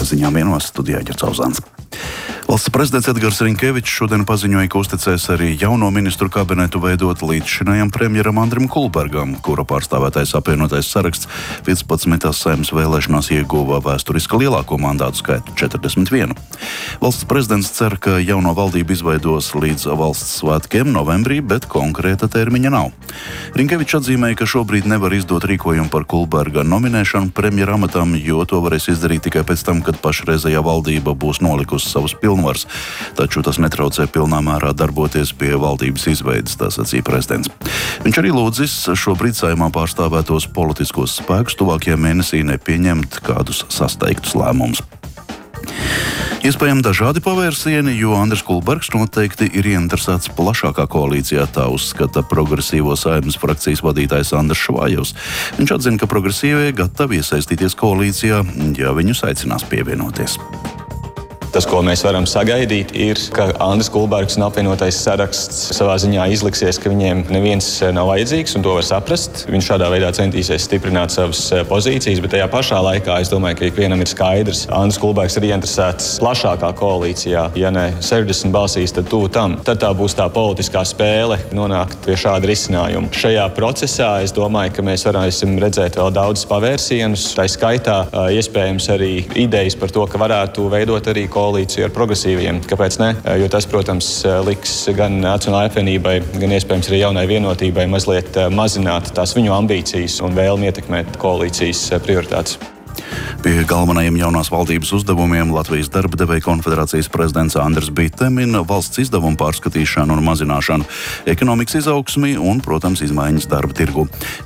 ziņām vienos studijā Ģercauzāns. Valsts prezidents Edgars Rinkevičs šodien paziņoja, ka uzticēs arī jauno ministru kabinetu veidot līdzšinējam premjeram Andrim Kulbergam, kura pārstāvētais apvienotais saraksts 15. Saeimas vēlēšanās ieguva vēsturiski lielāko mandātu skaitu 41. Valsts prezidents cer, ka jauno valdību izveidos līdz valsts svētkiem novembrī, bet konkrēta termiņa nav. Rinkevičs atzīmēja, ka šobrīd nevar izdot rīkojumu par Kulberga nominēšanu premjera amatam, jo to varēs izdarīt tikai pēc tam, kad pašreizējā valdība būs nolikusi savus pilnvaras. Taču tas netraucē pilnā mērā darboties pie valdības izveides, tā sacīja prezidents. Viņš arī lūdzis šobrīd Saeimā pārstāvētos politiskos spēkus tuvākajā mēnesī nepieņemt kādus sasteigtus lēmumus. Iespējami dažādi pavērsieni, jo Andris Kulbergs noteikti ir ieinteresēts plašākā koalīcijā, tā uzskata progresīvo Saeimas frakcijas vadītājs Andris Švājevs. Viņš atzina, ka progresīvie gatavi iesaistīties koalīcijā, ja viņus aicinās pievienoties. Tas, ko mēs varam sagaidīt, ir, ka Andris Kulbergs un apvienotais saraksts savā ziņā izliksies, ka viņiem neviens nav vajadzīgs, un to var saprast. Viņš šādā veidā centīsies stiprināt savas pozīcijas, bet tajā pašā laikā es domāju, ka ikvienam ir skaidrs. Andris Kulbergs ir ieinteresēts plašākā koalīcijā, ja ne 60 balsīs, tad tuvu tam. Tad tā būs tā politiskā spēle nonākt pie šāda risinājuma. Šajā procesā es domāju, ka mēs varēsim redzēt vēl daudzus pavērsienus. Tā skaitā iespējams arī idejas par to, ka varētu veidot arī koalīciju ar progresīviem. Kāpēc ne? Jo tas, protams, liks gan Nacionālajai apvienībai, gan iespējams arī jaunai vienotībai mazliet mazināt tās viņu ambīcijas un vēlmi ietekmēt koalīcijas prioritātes. Pie galvenajiem jaunās valdības uzdevumiem Latvijas darba devēja konfederācijas prezidents Andris Bite min valsts izdevumu pārskatīšanu un mazināšanu, ekonomikas izaugsmi un, protams, izmaiņas darba tirgu.